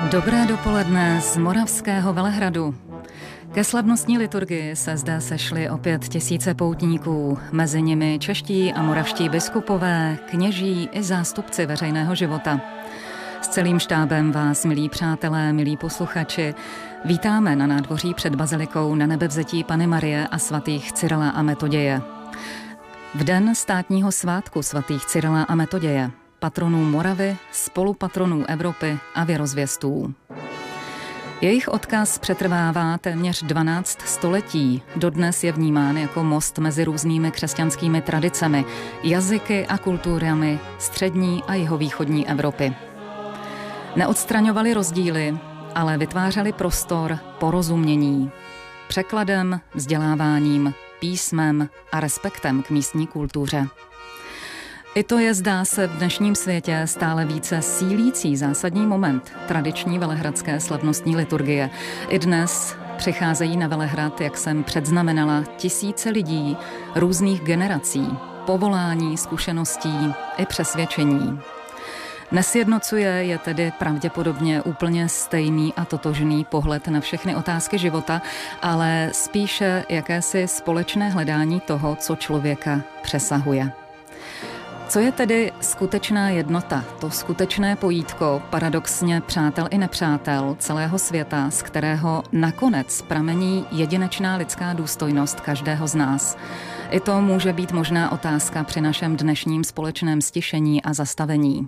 Dobré dopoledne z Moravského Velehradu. Ke slavnostní liturgii se zde sešli opět tisíce poutníků, mezi nimi čeští a moravští biskupové, kněží i zástupci veřejného života. S celým štábem vás, milí přátelé, milí posluchači, vítáme na nádvoří před bazilikou Nanebevzetí Panny Marie a svatých Cyrila a Metoděje. V den státního svátku svatých Cyrila a Metoděje, patronů Moravy, spolupatronů Evropy a věrozvěstů. Jejich odkaz přetrvává téměř 12 století. Dodnes je vnímán jako most mezi různými křesťanskými tradicemi, jazyky a kulturami střední a jihovýchodní Evropy. Neodstraňovali rozdíly, ale vytvářeli prostor porozumění. Překladem, vzděláváním, písmem a respektem k místní kultuře. I to je, zdá se, v dnešním světě stále více sílící zásadní moment tradiční velehradské slavnostní liturgie. I dnes přicházejí na Velehrad, jak jsem předznamenala, tisíce lidí různých generací, povolání, zkušeností i přesvědčení. Nesjednocuje je tedy pravděpodobně úplně stejný a totožný pohled na všechny otázky života, ale spíše jakési společné hledání toho, co člověka přesahuje. Co je tedy skutečná jednota, to skutečné pojítko, paradoxně přátel i nepřátel celého světa, z kterého nakonec pramení jedinečná lidská důstojnost každého z nás? I to může být možná otázka při našem dnešním společném stišení a zastavení.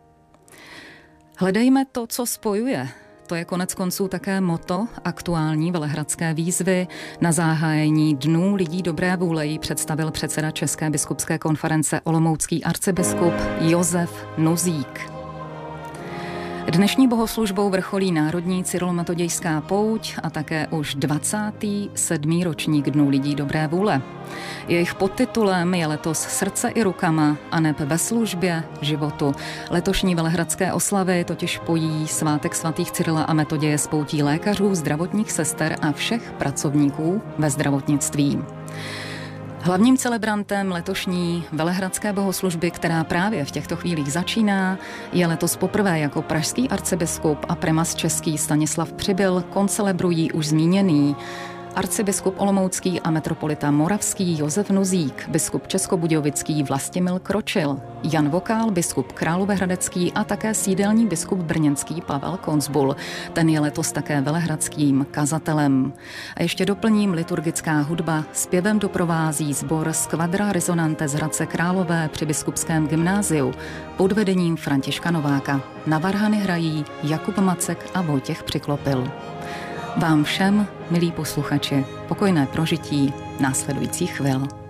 Hledejme to, co spojuje. To je konec konců také motto aktuální velehradské výzvy. Na zahájení Dnů lidí dobré vůle ji představil předseda České biskupské konference olomoucký arcibiskup Josef Nuzík. Dnešní bohoslužbou vrcholí národní cyrilometodějská pouť a také už 27. ročník Dnů lidí dobré vůle. Jejich podtitulem je letos Srdce i rukama aneb ve službě životu. Letošní velehradské oslavy totiž pojí svátek svatých Cyrila a Metoděje s poutí lékařů, zdravotních sester a všech pracovníků ve zdravotnictví. Hlavním celebrantem letošní velehradské bohoslužby, která právě v těchto chvílích začíná, je letos poprvé jako pražský arcibiskup a primas český Stanislav Přibyl koncelebrují už zmíněný arcibiskup olomoucký a metropolita moravský Josef Nuzík, biskup českobudějovický Vlastimil Kročil, Jan Vokál, biskup královéhradecký a také sídelní biskup brněnský Pavel Konzbul. Ten je letos také velehradským kazatelem. A ještě doplním, liturgická hudba zpěvem doprovází sbor Skvadra Resonante z Hradce Králové při biskupském gymnáziu pod vedením Františka Nováka. Na varhany hrají Jakub Macek a Vojtěch Přiklopil. Vám všem, milí posluchači, pokojné prožití následujících chvil.